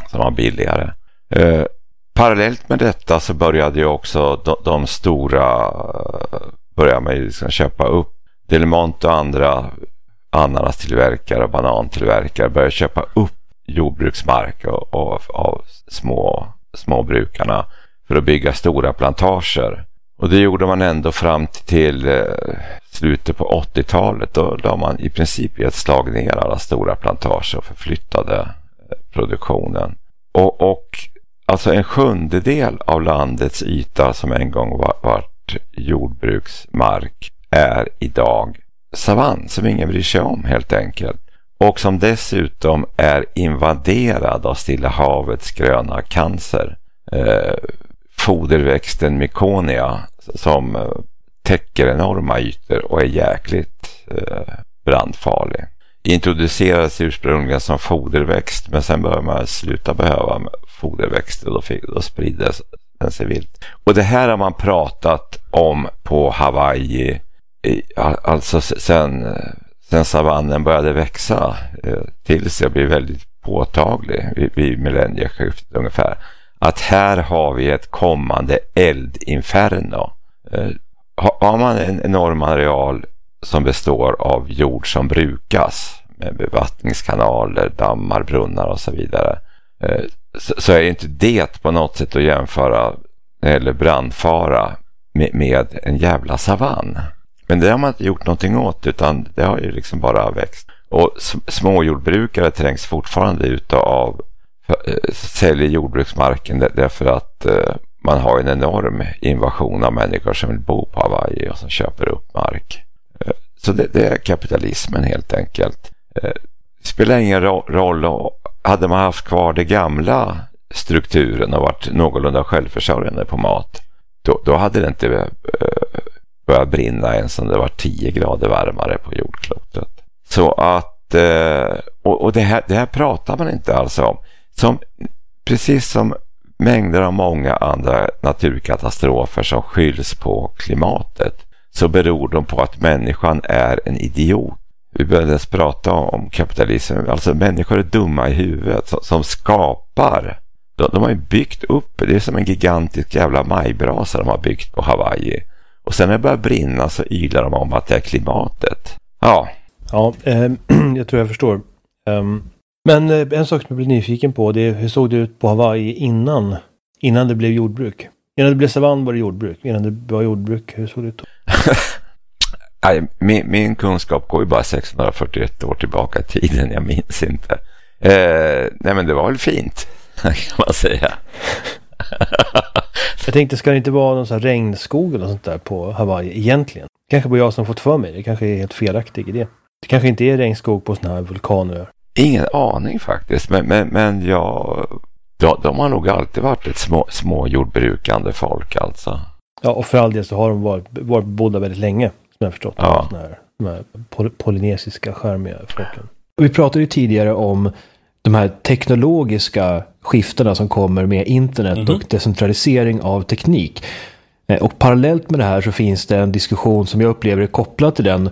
som var billigare. Parallellt med detta så började ju också de stora började man ju liksom köpa upp. Delmonte och andra ananastillverkare och banantillverkare började köpa upp jordbruksmark av småbrukarna för att bygga stora plantager. Och det gjorde man ändå fram till slutet på 80-talet. Då la man i princip i ett slag ner alla stora plantager och förflyttade produktionen. Och alltså 1/7 av landets yta som en gång varit jordbruksmark är idag savann som ingen bryr sig om helt enkelt. Och som dessutom är invaderad av Stilla havets gröna cancer. Foderväxten Myconia som täcker enorma ytor och är jäkligt brandfarlig. Introducerades ursprungligen som foderväxt, men sen började man sluta behöva foderväxter och då spriddes den sig vilt. Och det här har man pratat om på Hawaii alltså sen savannen började växa tills det blev väldigt påtaglig vid millennieskiftet ungefär. Att här har vi ett kommande eldinferno. Har man en enorm areal som består av jord som brukas med bevattningskanaler, dammar, brunnar och så vidare, så är inte det på något sätt att jämföra eller brandfara med en jävla savann. Men det har man inte gjort någonting åt, utan det har ju liksom bara växt. Och småjordbrukare trängs fortfarande ut av säljer jordbruksmarken därför att man har en enorm invasion av människor som vill bo på Hawaii och som köper upp mark. Så det är kapitalismen helt enkelt. Det spelar ingen roll. Hade man haft kvar det gamla strukturen och varit någorlunda självförsörjande på mat, då hade det inte börjat brinna ens om det var 10 grader varmare på jordklotet. Så att och det här pratar man inte alls om. Precis som mängder av många andra naturkatastrofer som skylls på klimatet, så beror de på att människan är en idiot. Vi började prata om kapitalism. Alltså människor är dumma i huvudet som skapar. De har ju byggt upp, det är som en gigantisk jävla majbrasa de har byggt på Hawaii. Och sen när det börjar brinna så ylar de om att det är klimatet. Ja, jag tror jag förstår. Men en sak som jag blir nyfiken på, det är hur såg det ut på Hawaii innan det blev jordbruk? Innan det blev savann var det jordbruk. Innan det var jordbruk, hur såg det ut då? Min kunskap går ju bara 641 år tillbaka i tiden, jag minns inte. Nej, men det var väl fint, kan man säga. Jag tänkte, ska det inte vara någon sån här regnskog eller sånt där på Hawaii egentligen? Kanske bara jag som fått för mig, det kanske är helt felaktig idé. Det kanske inte är regnskog på såna här vulkanöar. Ingen aning faktiskt, men de har nog alltid varit ett små jordbrukande folk alltså. Ja, och för all del så har de varit bodda väldigt länge, som jag har förstått. Ja. De här polynesiska skärmiga folken. Vi pratade ju tidigare om de här teknologiska skiftena som kommer med internet och decentralisering av teknik. Och parallellt med det här så finns det en diskussion som jag upplever är kopplad till den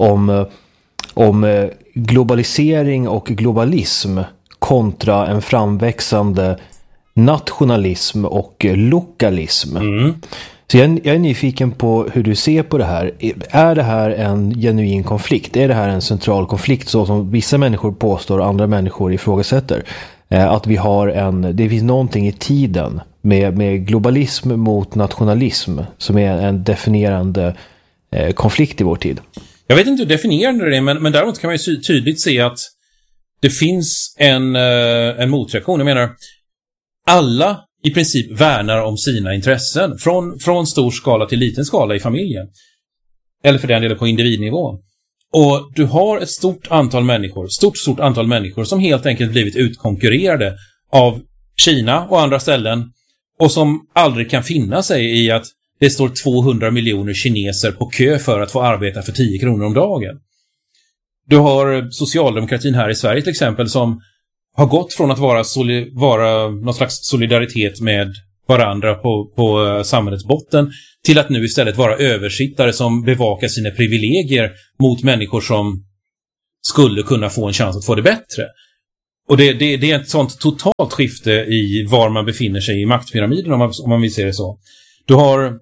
om globalisering och globalism kontra en framväxande nationalism och lokalism. Så jag är nyfiken på hur du ser på det här. Är det här en genuin konflikt? Är det här en central konflikt så som vissa människor påstår och andra människor ifrågasätter? Att vi har det finns någonting i tiden med globalism mot nationalism som är en definierande konflikt i vår tid. Jag vet inte hur definierande det är, men däremot kan man ju tydligt se att det finns en motreaktion. Jag menar, alla i princip värnar om sina intressen från stor skala till liten skala i familjen. Eller för den delen på individnivå. Och du har ett stort antal människor som helt enkelt blivit utkonkurrerade av Kina och andra ställen och som aldrig kan finna sig i att det står 200 miljoner kineser på kö för att få arbeta för 10 kronor om dagen. Du har socialdemokratin här i Sverige till exempel som har gått från att vara någon slags solidaritet med varandra på samhällets botten till att nu istället vara översittare som bevakar sina privilegier mot människor som skulle kunna få en chans att få det bättre. Och det är ett sånt totalt skifte i var man befinner sig i maktpyramiden om man vill se det så. Du har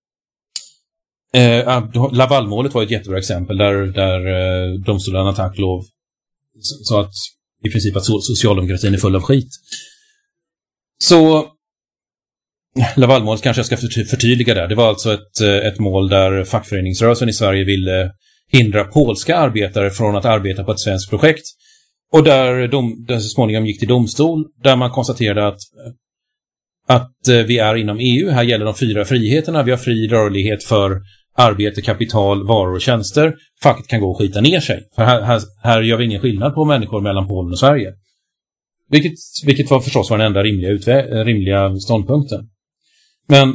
Lavalmålet var ett jättebra exempel där domstolen Attaklov sa att i princip att socialdemokratin är full av skit. Så Lavalmålet kanske jag ska förtydliga där. Det var alltså ett mål där fackföreningsrörelsen i Sverige ville hindra polska arbetare från att arbeta på ett svenskt projekt. Och där så småningom gick till domstol där man konstaterade att vi är inom EU. Här gäller de 4 friheterna. Vi har fri rörlighet för arbete, kapital, varor och tjänster. Facket kan gå och skita ner sig. För här gör vi ingen skillnad på människor mellan Polen och Sverige. Vilket var förstås den enda rimliga ståndpunkten. Men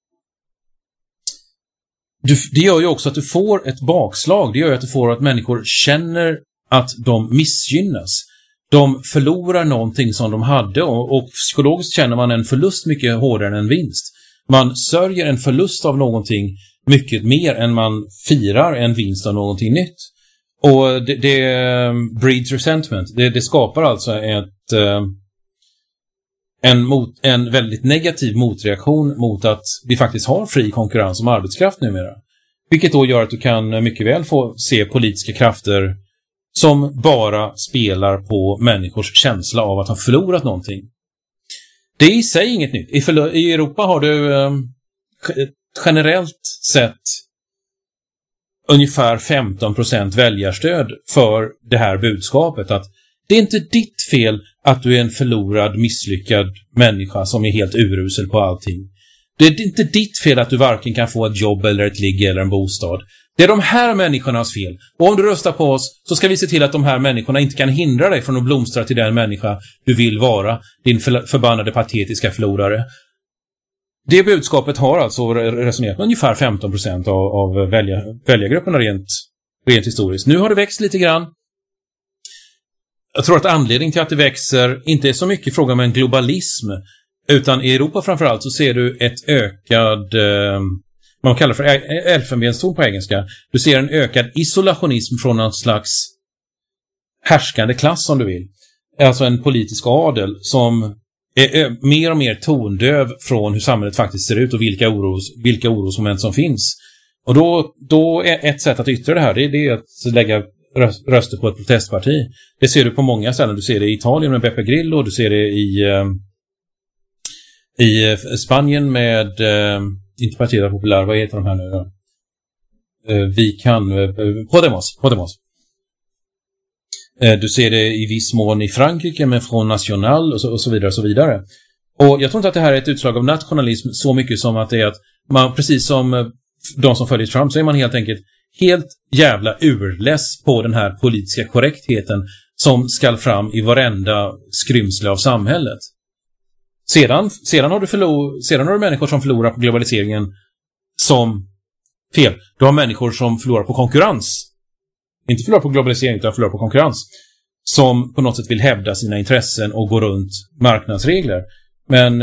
det gör ju också att du får ett bakslag. Det gör ju att du får att människor känner att de missgynnas. De förlorar någonting som de hade och psykologiskt känner man en förlust mycket hårdare än en vinst. Man sörjer en förlust av någonting mycket mer än man firar en vinst av någonting nytt. Och det breeds resentment. Det skapar alltså en väldigt negativ motreaktion mot att vi faktiskt har fri konkurrens om arbetskraft numera. Vilket då gör att du kan mycket väl få se politiska krafter som bara spelar på människors känsla av att ha förlorat någonting. Det är i sig inget nytt. I Europa har du generellt sett ungefär 15% väljarstöd för det här budskapet att det är inte ditt fel att du är en förlorad, misslyckad människa som är helt urusel på allting. Det är inte ditt fel att du varken kan få ett jobb eller ett ligg eller en bostad. Det är de här människornas fel. Och om du röstar på oss så ska vi se till att de här människorna inte kan hindra dig från att blomstra till den människa du vill vara. Din förbannade patetiska förlorare. Det budskapet har alltså resonerat med ungefär 15% av väljargrupperna rent historiskt. Nu har det växt lite grann. Jag tror att anledningen till att det växer inte är så mycket fråga om en globalism. Utan i Europa framförallt så ser du ett ökad, man kallar för elfenbenstorn på engelska. Du ser en ökad isolationism från någon slags härskande klass om du vill. Alltså en politisk adel som är mer och mer tondöv från hur samhället faktiskt ser ut och vilka orosmoment som finns. Och då är ett sätt att yttra det här, det är att lägga röster på ett protestparti. Det ser du på många ställen. Du ser det i Italien med Beppe Grillo, du ser det i Spanien med inte Partido Popular, vad heter de här nu då? Podemos. Du ser det i viss mån i Frankrike med Front National och så vidare och så vidare. Och jag tror inte att det här är ett utslag av nationalism så mycket som att det är att man, precis som de som följer Trump, så är man helt enkelt helt jävla urless på den här politiska korrektheten som skall fram i varenda skrymsle av samhället. Sedan har du människor som förlorar på globaliseringen som fel. Du har människor som förlorar på konkurrens. Inte förlorar på globalisering utan förlorar på konkurrens. Som på något sätt vill hävda sina intressen och gå runt marknadsregler. Men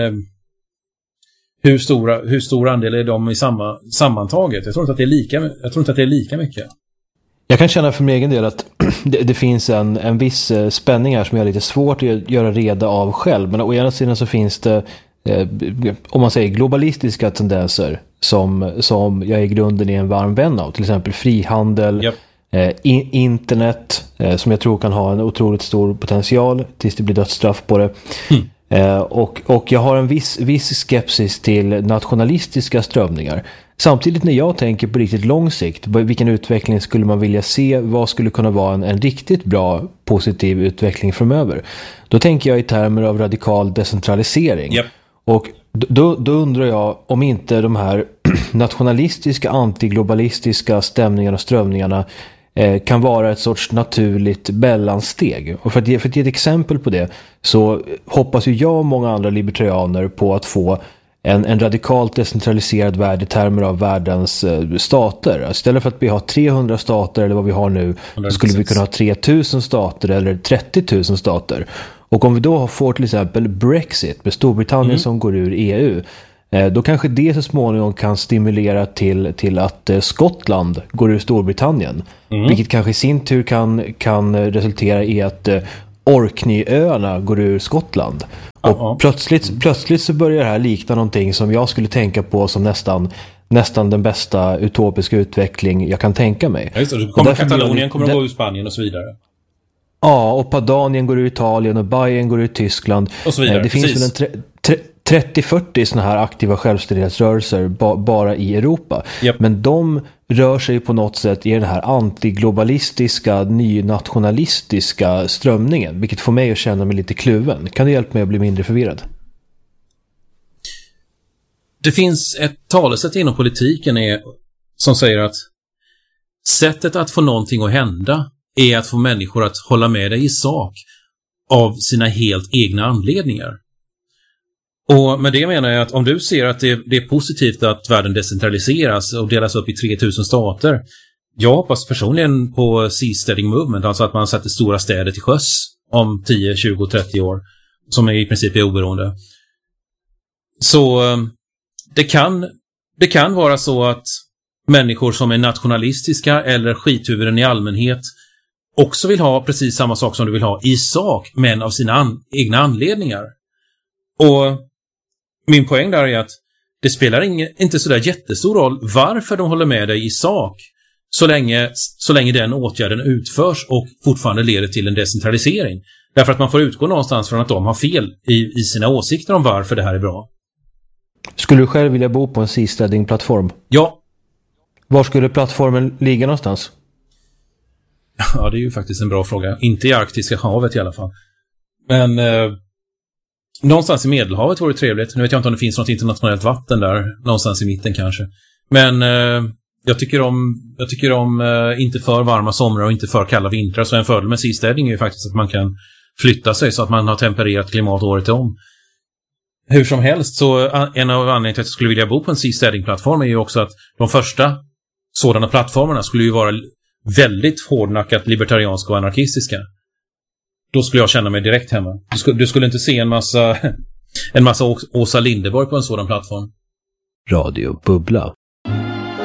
hur stor andel är de i sammantaget? Jag tror inte att det är lika mycket. Jag kan känna för min egen del att det finns en viss spänning här som är lite svårt att göra reda av själv. Men å ena sidan så finns det, om man säger globalistiska tendenser som jag i grunden är en varm vän av. Till exempel frihandel, yep. Internet som jag tror kan ha en otroligt stor potential tills det blir dödsstraff på det. Och jag har en viss skepsis till nationalistiska strömningar. Samtidigt när jag tänker på riktigt lång sikt, vilken utveckling skulle man vilja se, vad skulle kunna vara en riktigt bra positiv utveckling framöver, då tänker jag i termer av radikal decentralisering. Yep. Och då undrar jag om inte de här nationalistiska, antiglobalistiska stämningarna och strömningarna kan vara ett sorts naturligt mellansteg. Och för att ge ett exempel på det så hoppas ju jag och många andra libertarianer på att få en radikalt decentraliserad värld i termer av världens stater. Istället för att vi har 300 stater eller vad vi har nu, så skulle vi kunna ha 3000 stater eller 30 000 stater. Och om vi då får till exempel Brexit med Storbritannien som går ur EU, då kanske det så småningom kan stimulera till att Skottland går ur Storbritannien. Vilket kanske i sin tur kan resultera i att Orkneyöarna går ur Skottland. Och plötsligt så börjar det här likna någonting som jag skulle tänka på som nästan den bästa utopiska utveckling jag kan tänka mig. Ja, just det. Katalonien kommer att gå ur Spanien och så vidare. Ja, och Paddanien går ur Italien och Bayern går ur Tyskland. Och så vidare. Det finns väl 30-40 såna här aktiva självständighetsrörelser bara i Europa. Yep. Men de rör sig på något sätt i den här antiglobalistiska, nynationalistiska strömningen. Vilket får mig att känna mig lite kluven. Kan du hjälpa mig att bli mindre förvirrad? Det finns ett talesätt inom politiken som säger att sättet att få någonting att hända är att få människor att hålla med dig i sak av sina helt egna anledningar. Och med det menar jag att om du ser att det är positivt att världen decentraliseras och delas upp i 3000 stater. Jag hoppas personligen på seasteading movement, alltså att man sätter stora städer till sjöss om 10, 20, 30 år som i princip är oberoende. Så det kan vara så att människor som är nationalistiska eller skithuvuden i allmänhet också vill ha precis samma sak som du vill ha i sak, men av sina egna anledningar. Och min poäng där är att det spelar inte så där jättestor roll varför de håller med dig i sak så länge den åtgärden utförs och fortfarande leder till en decentralisering. Därför att man får utgå någonstans från att de har fel i sina åsikter om varför det här är bra. Skulle du själv vilja bo på en seasteading-plattform? Ja. Var skulle plattformen ligga någonstans? Ja, det är ju faktiskt en bra fråga. Inte i Arktiska havet i alla fall. Men någonstans i Medelhavet vore det trevligt. Nu vet jag inte om det finns något internationellt vatten där. Någonstans i mitten kanske. Men jag tycker om inte för varma somrar och inte för kalla vintrar. Så en fördel med seasteading är ju faktiskt att man kan flytta sig så att man har tempererat klimat året om. Hur som helst, så en av anledningarna till att jag skulle vilja bo på en seasteading-plattform är ju också att de första sådana plattformarna skulle ju vara väldigt hårdnackat libertarianska och anarkistiska. Då skulle jag känna mig direkt hemma. Du skulle inte se en massa Åsa Linderborg på en sådan plattform. Radio Bubbla.